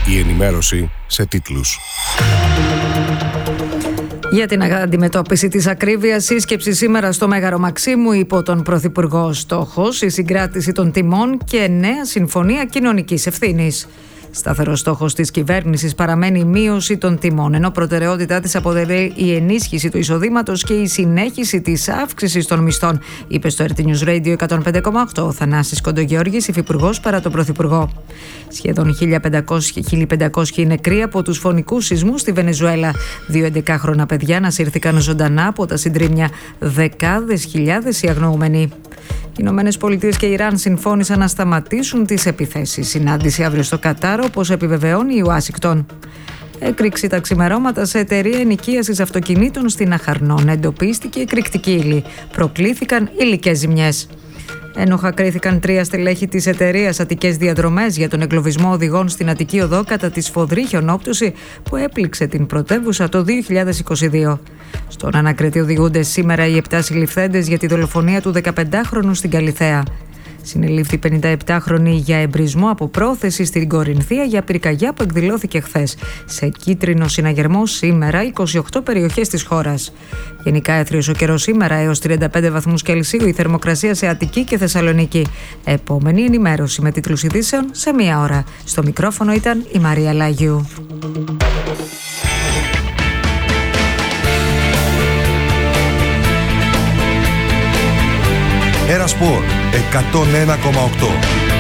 Η ενημέρωση σε τίτλους. Για την αντιμετώπιση της ακρίβειας, σύσκεψη σήμερα στο Μέγαρο Μαξίμου υπό τον Πρωθυπουργό. Στόχος η συγκράτηση των τιμών και νέα συμφωνία κοινωνικής ευθύνης. Σταθερός στόχος της κυβέρνησης παραμένει η μείωση των τιμών, ενώ προτεραιότητά της αποτελεί η ενίσχυση του εισοδήματος και η συνέχιση της αύξησης των μισθών, είπε στο RT News Radio 105,8 ο Θανάσης Κοντογιώργης, υφυπουργός παρά τον Πρωθυπουργό. Σχεδόν 1.500 είναι νεκροί από τους φωνικούς σεισμούς στη Βενεζουέλα. 2 11χρονα παιδιά ανασύρθηκαν ζωντανά από τα συντρίμμια. Δεκάδες χιλιάδες οι αγνοούμενοι. Οι Ηνωμένες Πολιτείες και Ιράν συμφώνησαν να σταματήσουν τις επιθέσεις. Συνάντηση αύριο στο Κατάρ, όπως επιβεβαιώνει η Ουάσιγκτον. Έκρηξη τα ξημερώματα σε εταιρεία ενοικίασης αυτοκινήτων στην Αχαρνών. Εντοπίστηκε εκρηκτική ύλη. Προκλήθηκαν υλικές ζημιές. Ένοχα κρίθηκαν 3 στελέχη της εταιρείας Αττικές Διαδρομές για τον εγκλωβισμό οδηγών στην Αττική Οδό κατά τη σφοδρή χιονόπτωση που έπληξε την πρωτεύουσα το 2022. Στον ανακριτή οδηγούνται σήμερα οι 7 συλληφθέντες για τη δολοφονία του 15χρονου στην Καλιθέα. Συνελήφθη 57χρονη για εμπρισμό από πρόθεση στην Κορινθία για πυρκαγιά που εκδηλώθηκε χθες. Σε κίτρινο συναγερμό σήμερα 28 περιοχές της χώρας. Γενικά έθριος ο καιρός σήμερα έως 35 βαθμούς Κελσίου, η θερμοκρασία σε Αττική και Θεσσαλονίκη. Επόμενη ενημέρωση με τίτλους ειδήσεων σε 1 ώρα. Στο μικρόφωνο ήταν η Μαρία Λάγιου. Era Sport 101,8.